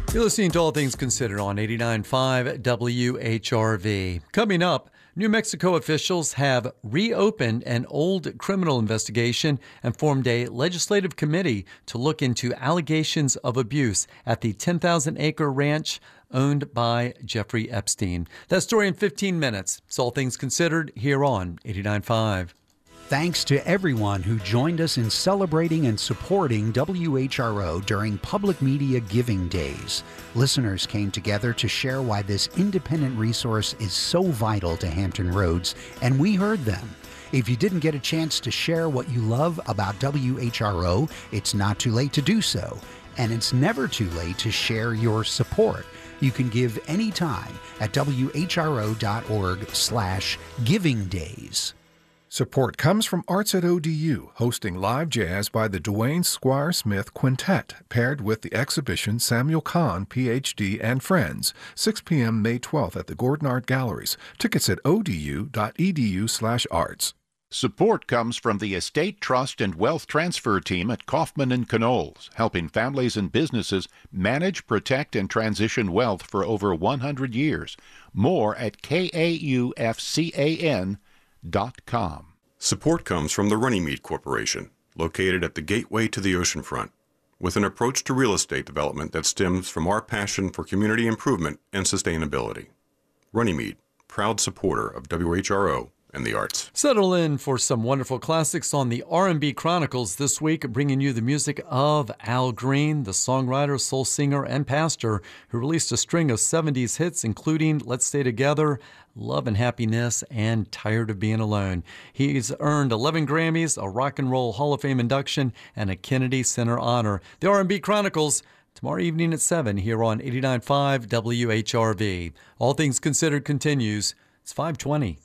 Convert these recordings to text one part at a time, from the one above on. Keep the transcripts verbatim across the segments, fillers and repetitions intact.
You're listening to All Things Considered on eighty-nine point five W H R V. Coming up, New Mexico officials have reopened an old criminal investigation and formed a legislative committee to look into allegations of abuse at the ten thousand acre ranch owned by Jeffrey Epstein. That story in fifteen minutes. It's All Things Considered here on eighty-nine point five. Thanks to everyone who joined us in celebrating and supporting W H R O during Public Media Giving Days. Listeners came together to share why this independent resource is so vital to Hampton Roads, and we heard them. If you didn't get a chance to share what you love about W H R O, it's not too late to do so. And it's never too late to share your support. You can give anytime at W H R O dot org slash giving days. Support comes from Arts at O D U, hosting live jazz by the Duane Squire Smith Quintet, paired with the exhibition Samuel Kahn, P H D, and Friends, six p.m. May twelfth at the Gordon Art Galleries. Tickets at O D U dot E D U slash arts. Support comes from the Estate Trust and Wealth Transfer Team at Kaufman and Knoll's, helping families and businesses manage, protect, and transition wealth for over one hundred years. More at K A U F C A N dot com. Support comes from the Runnymede Corporation, located at the gateway to the oceanfront, with an approach to real estate development that stems from our passion for community improvement and sustainability. Runnymede, proud supporter of W H R O and the arts. Settle in for some wonderful classics on the R and B Chronicles this week, bringing you the music of Al Green, the songwriter, soul singer, and pastor who released a string of seventies hits, including Let's Stay Together, Love and Happiness, and Tired of Being Alone. He's earned eleven Grammys, a Rock and Roll Hall of Fame induction, and a Kennedy Center honor. The R and B Chronicles, tomorrow evening at seven here on eighty-nine point five W H R V. All Things Considered continues. It's five twenty.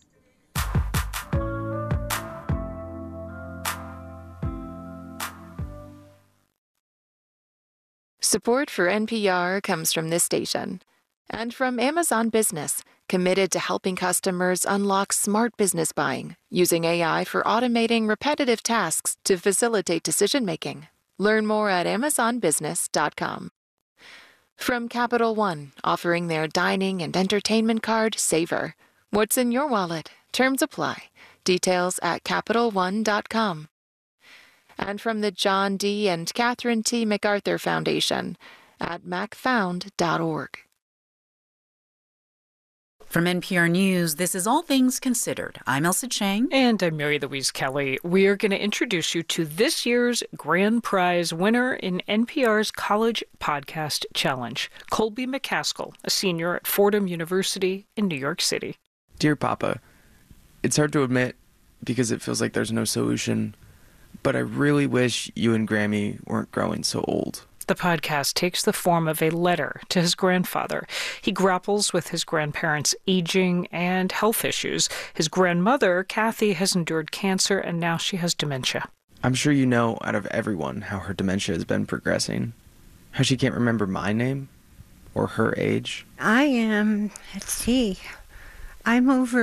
Support for N P R comes from this station and from Amazon Business, committed to helping customers unlock smart business buying using A I for automating repetitive tasks to facilitate decision-making. Learn more at amazon business dot com. From Capital One, offering their dining and entertainment card, Savor. What's in your wallet? Terms apply. Details at capital one dot com. And from the John D. and Catherine T. MacArthur Foundation at mac found dot org. From N P R News, this is All Things Considered. I'm Elsa Chang. And I'm Mary Louise Kelly. We are going to introduce you to this year's grand prize winner in N P R's College Podcast Challenge, Colby McCaskill, a senior at Fordham University in New York City. Dear Papa, it's hard to admit because it feels like there's no solution, but I really wish you and Grammy weren't growing so old. The podcast takes the form of a letter to his grandfather. He grapples with his grandparents' aging and health issues. His grandmother, Kathy, has endured cancer, and now she has dementia. I'm sure you know out of everyone how her dementia has been progressing. How she can't remember my name or her age. I am, let's see, I'm over